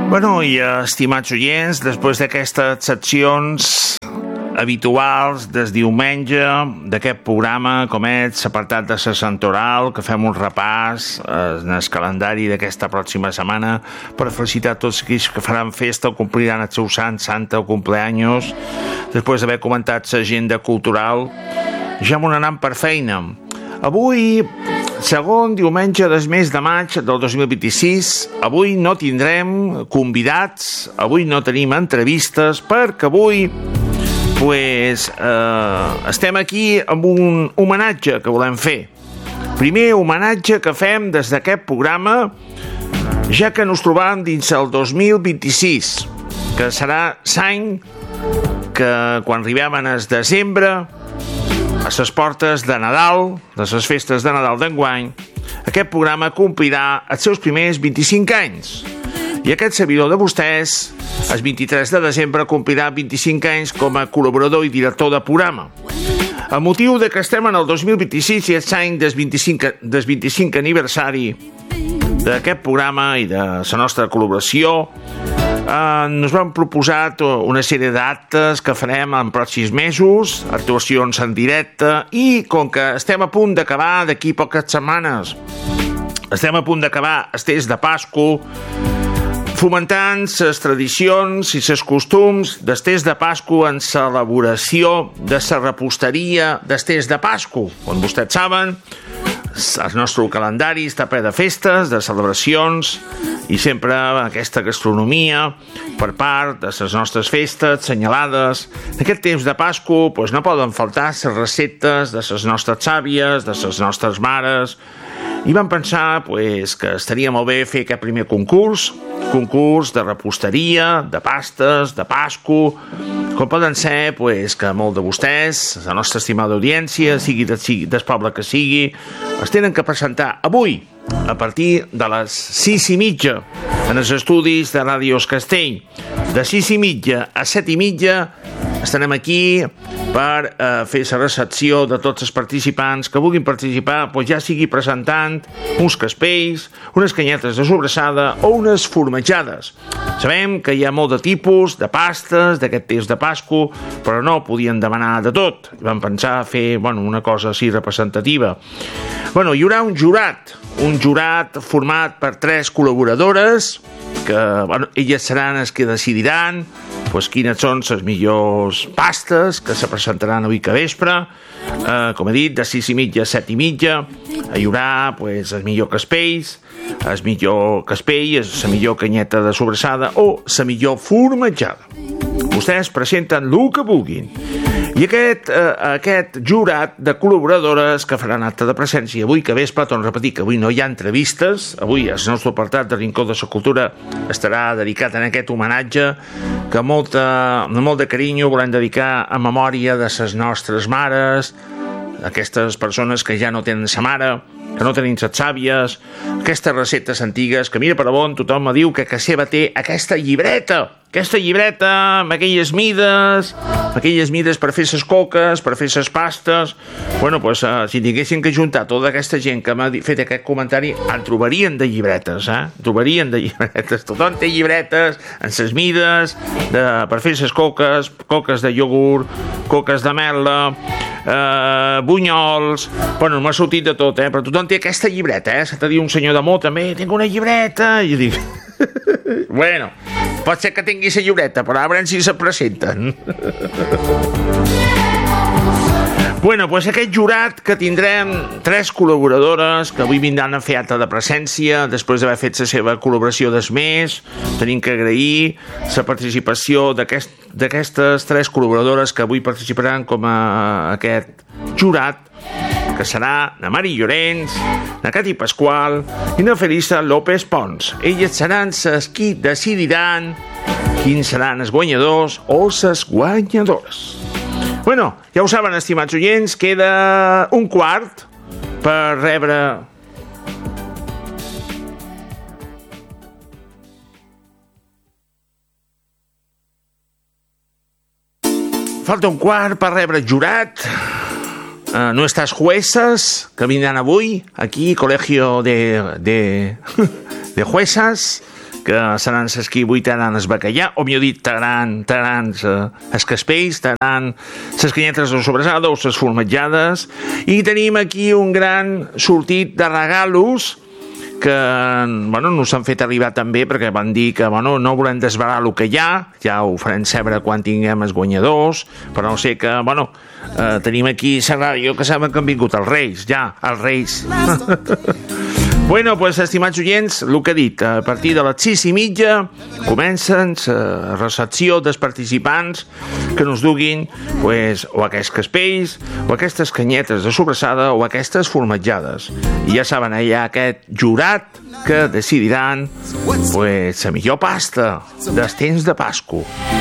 Bueno, i estimats oients, després d'aquestes seccions habituals des diumenge d'aquest programa, com és l'apartat de la Santoral, que fem un repàs en el calendari d'aquesta pròxima setmana per felicitar tots aquells que faran festa o compliran el seu santa o cumpleaños. Després d'haver comentat l'agenda cultural, ja m'ho anant per feina. Avui, segon diumenge del mes de maig del 2026, avui no tindrem convidats, avui no tenim entrevistes, perquè avui estem aquí amb un homenatge que volem fer. Primer homenatge que fem des d'aquest programa, ja que ens trobam dins el 2026, que serà l'any que quan arribem en el desembre, a les portes de Nadal, de les festes de Nadal d'enguany, aquest programa complirà els seus primers 25 anys. I aquest servidor de vostès, el 23 de desembre, complirà 25 anys com a col·laborador i director de programa. A motiu de que estem en el 2026 i és l'any del 25 aniversari d'aquest programa i de la nostra col·laboració, ens vam proposar una sèrie d'actes que farem en pròxims mesos, actuacions en directe, i com que estem a punt d'acabar d'aquí poques setmanes, estem a punt d'acabar els temps de Pasqua, fomentant les tradicions i els costums dels temps de Pasqua en l'elaboració de la reposteria dels temps de Pasqua. Com vostès saben, el nostre calendari està ple de festes, de celebracions, i sempre aquesta gastronomia per part de les nostres festes senyalades. En aquest temps de Pasqua no poden faltar les receptes de les nostres àvies, de les nostres mares, i vam pensar que estaria molt bé fer aquest primer concurs de reposteria, de pastes, de Pasqua, com poden ser que molt de vostès, la nostra estimada audiència, sigui del poble que sigui, es tenen que presentar avui, a partir de les 6:30, en els estudis de Ràdios Castell. De 6:30 a 7:30 estarem aquí per fer la recepció de tots els participants que vulguin participar, ja sigui presentant uns caspells, unes canyetes de sobrassada o unes formatjades. Sabem que hi ha molt de tipus de pastes d'aquest temps de Pasqua, però no podien demanar de tot. Vam pensar fer una cosa així representativa. Hi haurà un jurat format per 3 col·laboradores, que elles seran les que decidiran quines són les millors pastes que se presentaran avui que vespre. Com he dit, de 6:30 a 7:30 hi haurà els millors caspells, el millor caspell, la millor canyeta de sobrassada o la millor formatjada. Vostès presenten el que vulguin. I aquest jurat de col·laboradores que faran acte de presència avui que vespre, torno a repetir que avui no hi ha entrevistes, avui el nostre apartat de Rincó de la Cultura estarà dedicat a aquest homenatge que amb molt de carinyo volem dedicar a memòria de les nostres mares, aquestes persones que ja no tenen sa mare, que no tenen ses àvies, aquestes receptes antigues, que mira per on tothom me diu que seva té aquesta llibreta amb aquelles mides per fer ses coques, per fer ses pastes. Si tinguessin que juntar tota aquesta gent que m'ha fet aquest comentari, en trobarien de llibretes, tothom té llibretes en ses mides per fer ses coques de iogurt, coques de merla, bunyols, no m'ha sortit de tot, però tothom té aquesta llibreta, s'ha de dir un senyor de molt també, tinc una llibreta, i jo dic pot ser que tingui la llibreta, però a veure si se presenten. Aquest jurat que tindrem 3 col·laboradores que avui vindran a fer acte de presència després d'haver fet la seva col·laboració del mes. Tenim que agrair la participació d'aquestes 3 col·laboradores que avui participaran com a aquest jurat, que serà na Mari Llorenç, na Cati Pasqual i na Felisa López Pons. Elles seran les qui decidiran quins seran els guanyadors o les guanyadores. Ja ho saben, estimats oients, queda un quart per rebre... Falta un quart per rebre jurat. Nuestras juezas que vindran avui aquí, Colegio de Juezas, que seran les 18 taranes bacallà, o millor dit, tarans escaspells, les canyetes de sobrassada o les formatjades, i tenim aquí un gran sortit de regalos que no s'han fet arribar també perquè van dir que no volem desvelar el que ja ho farem saber quan tinguem els guanyadors, però no sé que tenim aquí la ràdio que saben que han vingut els Reis, els Reis. Bueno, pues, estimats oients, el que he dit, a partir de les 6:30 comencen la recepció dels participants que nos duguin pues, o aquests caspells, o aquestes canyetes de sobrassada, o aquestes formatjades. I ja saben, hi ha aquest jurat que decidiran pues, la millor pasta dels temps de Pasqua.